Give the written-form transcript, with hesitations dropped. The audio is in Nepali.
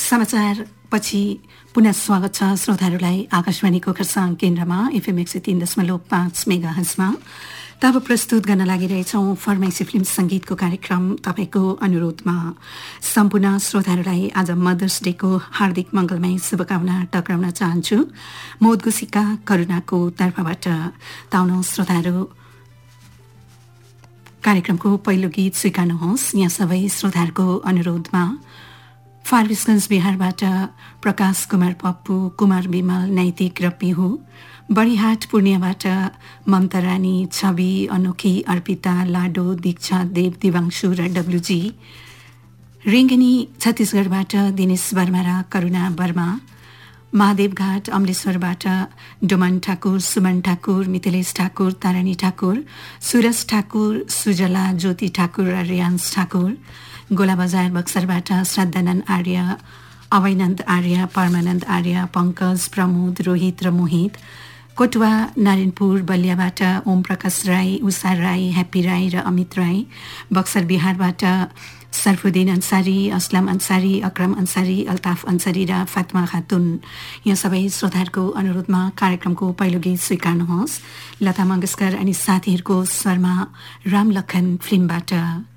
समाचार पछि पुनः स्वागत छ श्रोताहरूलाई आकाशवाणीको खरसाङ केन्द्रमा एफएम 103.5 मेगाहर्जमा। तब प्रस्तुत गर्न लागिरहेछौँ फरमाइसी फिल्म संगीतको कार्यक्रम तपाईको अनुरोधमा। सम्पूर्ण श्रोताहरूलाई आज मदर्स डेको हार्दिक मंगलमय शुभकामना टक्राउन चाहन्छु मोदगुसीका करुणाको तर्फबाट। ताउनु श्रोताहरू, कार्यक्रमको पहिलो गीत स्वीकार्नुहोस्। यहाँ सबै श्रोताहरूको अनुरोधमा फारबिसगञ्ज बिहारबाट प्रकाश कुमार पप्पू, कुमार विमल, नैतिक र पिहु, बढीहाट पूर्णियाबाट ममता रानी, छवि, अनोखी, अर्पिता, लाडो, दीक्षा, देव, दिवांशु र डब्लुजी, रेङ्गनी छत्तीसगढबाट दिनेश वर्मा र करुणा वर्मा, महादेवघाट अमलेश्वरबाट डोमन ठाकुर, सुमन ठाकुर, मिथिलेश ठाकुर, तारानी ठाकुर, सुरज ठाकुर, सुजला, ज्योति ठाकुर र रियान्स ठाकुर, गोला बजार बक्सरबाट श्रद्धानन्द आर्य, अभयनन्द आर्य, परमानन्द आर्य, पंकज, प्रमोद, रोहित र मोहित, कोटवा नारायणपुर बलियाबाट ओम प्रकाश राई, उषा राई, ह्याप्पी राई र अमित राई, बक्सर बिहारबाट सरफुद्दिन अन्सारी, असलम अन्सारी, अक्रम अन्सारी, अल्ताफ अन्सारी र फातमा खातुन। यहाँ सबै श्रोताहरूको अनुरोधमा कार्यक्रमको पहिलो गीत स्वीकार्नुहोस्। लता मंगेशकर अनि साथीहरूको स्वरमा राम लखन फिल्मबाट।